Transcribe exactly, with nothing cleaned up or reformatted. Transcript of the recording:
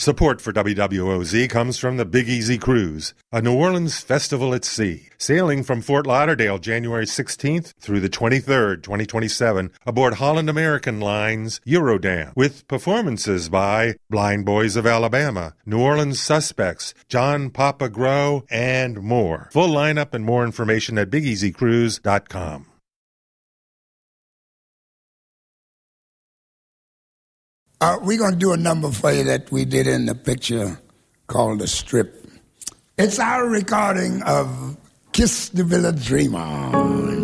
Support for W W O Z comes from the Big Easy Cruise, a New Orleans festival at sea, sailing from Fort Lauderdale January sixteenth through the twenty-third, twenty twenty-seven, aboard Holland American Line's Eurodam, with performances by Blind Boys of Alabama, New Orleans Suspects, John Papa Grow, and more. Full lineup and more information at big easy cruise dot com. Uh, we're going to do a number for you that we did in the picture called The Strip. It's our recording of Kiss the Village Dreamer.